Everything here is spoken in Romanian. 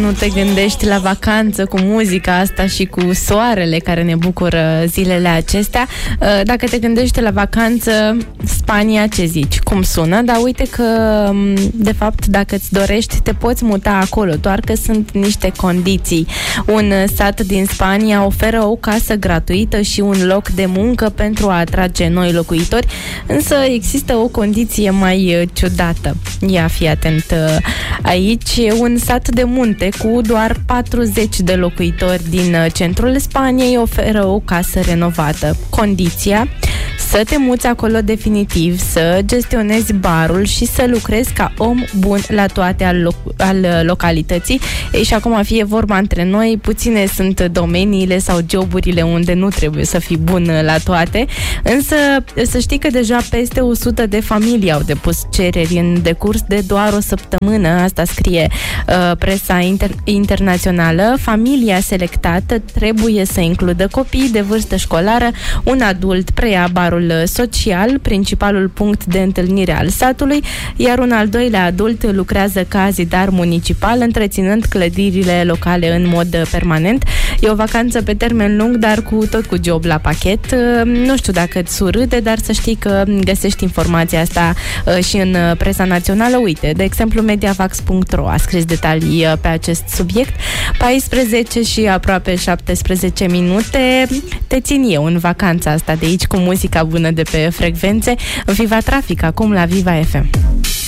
Nu te gândești la vacanță cu muzica asta și cu soarele care ne bucură zilele acestea. Dacă te gândești la vacanță, Spania, ce zici? Cum sună? Dar uite că, de fapt, dacă îți dorești, te poți muta acolo, doar că sunt niște condiții. Un sat din Spania oferă o casă gratuită și un loc de muncă pentru a atrage noi locuitori, însă există o condiție mai ciudată. Ia, fii atent aici. Un sat de munte cu doar 40 de locuitori din centrul Spaniei oferă o casă renovată. Condiția: să te muți acolo definitiv, să gestionezi barul și să lucrezi ca om bun la toate al localității. Ei, și acum, fie vorba între noi, puține sunt domeniile sau joburile unde nu trebuie să fii bun la toate, însă să știi că deja peste 100 de familii au depus cereri în decurs de doar o săptămână. Asta scrie presa internațională. Familia selectată trebuie să includă copii de vârstă școlară, un adult preia barul social, principalul punct de întâlnire al satului, iar un al doilea adult lucrează ca zidar municipal, întreținând clădirile locale în mod permanent. E o vacanță pe termen lung, dar tot cu job la pachet. Nu știu dacă îți surâde, dar să știi că găsești informația asta și în presa națională. Uite, de exemplu, mediavax.ro a scris detalii pe acest subiect. 14 și aproape 17 minute. Te țin eu în vacanța asta de aici cu muzica bună de pe frecvențe. Viva Trafic acum la Viva FM.